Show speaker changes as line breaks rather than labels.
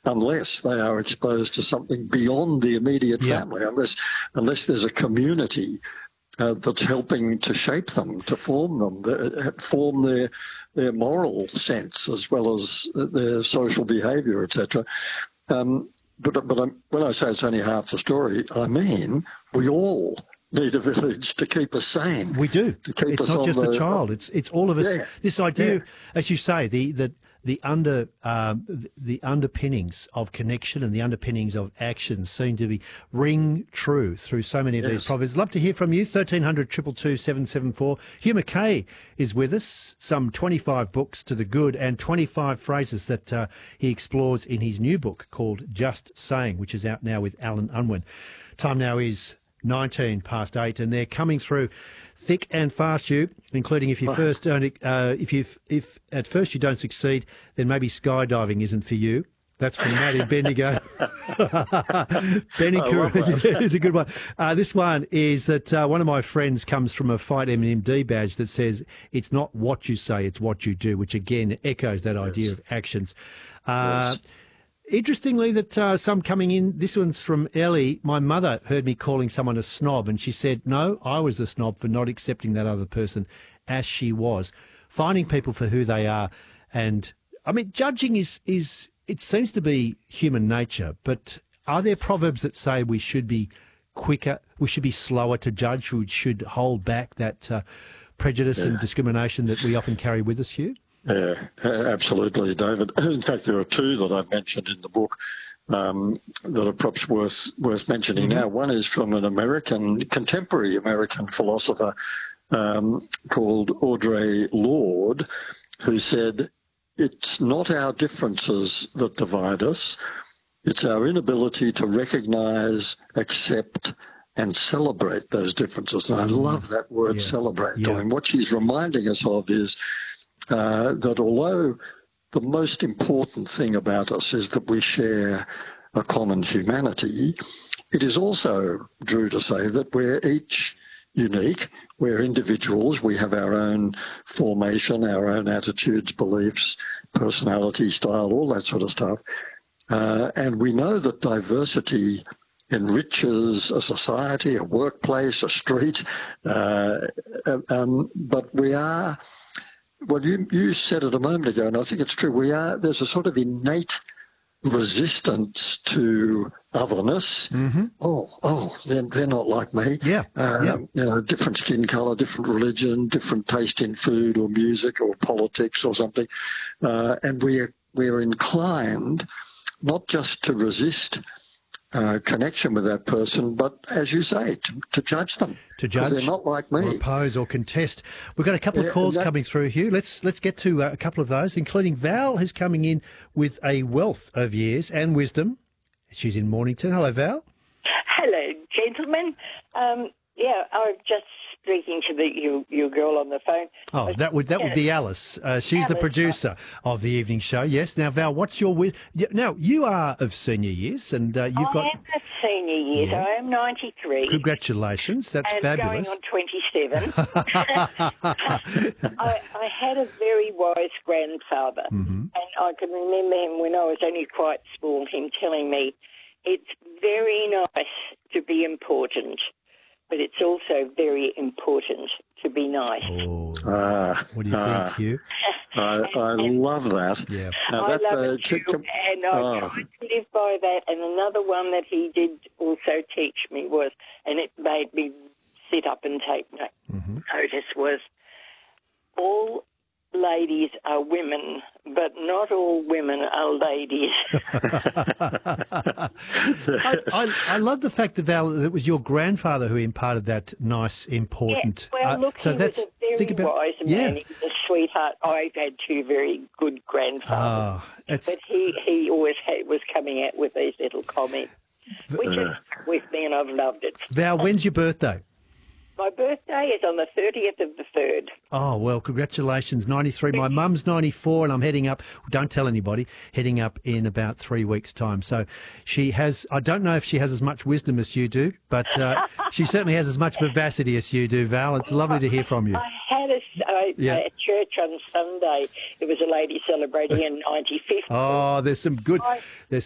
unless they are exposed to something beyond the immediate family, unless there's a community that's helping to shape them, to form them, form their moral sense as well as their social behaviour, etc. But when I say it's only half the story, I mean we all need a village to keep us sane.
We do. It's not just the child. It's all of us. Yeah. This idea, as you say, the underpinnings of connection and the underpinnings of action seem to ring true through so many of these proverbs. Love to hear from you. 1300 222 774. Hugh Mackay is with us. Some 25 books to the good and 25 phrases that he explores in his new book called Just Saying, which is out now with Alan Unwin. Time now is 19 past 8, and they're coming through thick and fast, Hugh, including if you first don't, if at first you don't succeed, then maybe skydiving isn't for you. That's from Matt in Bendigo. Benny is a good one. This one is that one of my friends comes from a Fight MND badge that says it's not what you say, it's what you do, which again echoes that idea of actions. Interestingly, that some coming in, this one's from Ellie. My mother heard me calling someone a snob, and she said, no, I was the snob for not accepting that other person as she was. Finding people for who they are. And, I mean, judging is it seems to be human nature, but are there proverbs that say we should be quicker, we should be slower to judge, we should hold back that prejudice and discrimination that we often carry with us, Hugh?
Yeah, absolutely, David. In fact, there are two that I've mentioned in the book that are perhaps worth mentioning now. One is from an contemporary American philosopher called Audre Lorde, who said, it's not our differences that divide us, it's our inability to recognise, accept and celebrate those differences. And I love that word, celebrate. Yeah. I mean, what she's reminding us of is that although the most important thing about us is that we share a common humanity, it is also true to say that we're each unique, we're individuals, we have our own formation, our own attitudes, beliefs, personality, style, all that sort of stuff. And we know that diversity enriches a society, a workplace, a street, but we are... Well, you said it a moment ago, and I think it's true. There's a sort of innate resistance to otherness. They're not like me. You know, different skin colour, different religion, different taste in food or music or politics or something, and we're inclined not just to resist connection with that person, but as you say, to judge them.
To judge,
they're not like me.
Or oppose or contest. We've got a couple of calls coming through, Hugh. Let's get to a couple of those, including Val, who's coming in with a wealth of years and wisdom. She's in Mornington. Hello, Val.
Hello, gentlemen. I was just speaking to your girl on the phone.
Oh, that would be Alice. She's Alice, the producer of the evening show. Yes. Now, Val, what's your now? You are of senior years, and you've got.
I am of senior years.
Yeah.
I am 93.
Congratulations. That's fabulous.
Going on 27. I had a very wise grandfather, and I can remember him when I was only quite small. Him telling me, "It's very nice to be important, but it's also very important to be nice."
Oh, what do you think, Hugh?
I love that.
Yeah, I love it too, and I tried to live by that. And another one that he did also teach me was, and it made me sit up and take notice, was all ladies are women, but not all women are ladies.
I love the fact that, Val, that it was your grandfather who imparted that nice, important...
Yeah, well, look, he was a very wise man. He was a sweetheart. I've had two very good grandfathers. But he always was coming out with these little comments, which is with me, and I've loved it.
Val, when's your birthday?
My birthday is on the 30th of the 3rd.
Oh, well, congratulations, 93. My mum's 94 and I'm heading up, don't tell anybody, heading up in about 3 weeks' time. So she has, I don't know if she has as much wisdom as you do, but she certainly has as much vivacity as you do, Val. It's lovely to hear from you.
I had a church on Sunday. It was a lady celebrating her 95th.
Oh, there's some